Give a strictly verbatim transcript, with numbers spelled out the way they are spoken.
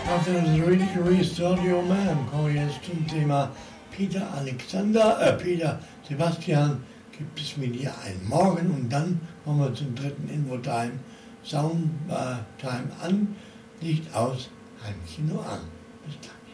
Nach dem Restore Your Man kommen wir jetzt zum Thema Peter Alexander, äh, Peter Sebastian, gibt es mit ihr einen Morgen, und dann kommen wir zum dritten Infotime, Soundtime an, Licht aus, Heimkino an. Bis dann.